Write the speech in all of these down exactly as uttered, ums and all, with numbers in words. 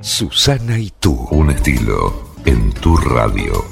Susana y tú. Un estilo en tu radio.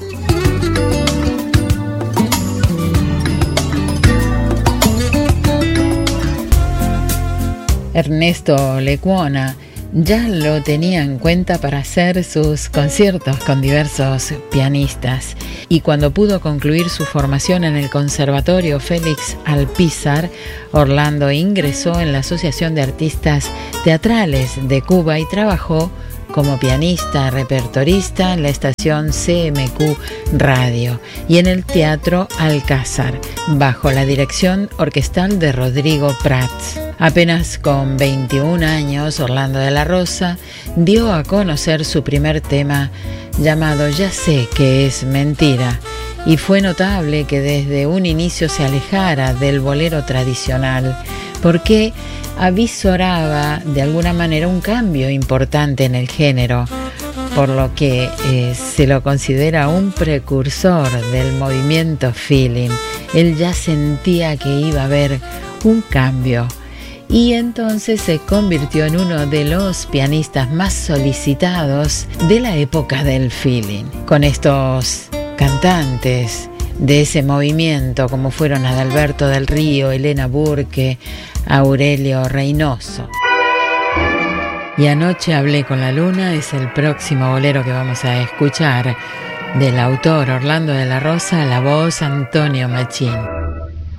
Ernesto Lecuona ya lo tenía en cuenta para hacer sus conciertos con diversos pianistas, y cuando pudo concluir su formación en el Conservatorio Félix Alpizar, Orlando ingresó en la Asociación de Artistas Teatrales de Cuba y trabajó como pianista repertorista en la estación C M Q Radio y en el Teatro Alcázar, bajo la dirección orquestal de Rodrigo Prats. Apenas con veintiún años, Orlando de la Rosa dio a conocer su primer tema llamado Ya sé que es mentira, y fue notable que desde un inicio se alejara del bolero tradicional, porque avisoraba de alguna manera un cambio importante en el género, por lo que eh, se lo considera un precursor del movimiento feeling. Él ya sentía que iba a haber un cambio, y entonces se convirtió en uno de los pianistas más solicitados de la época del feeling. Con estos cantantes de ese movimiento, como fueron Adalberto del Río, Elena Burke, Aurelio Reynoso. Y Anoche hablé con la luna es el próximo bolero que vamos a escuchar, del autor Orlando de la Rosa, la voz Antonio Machín.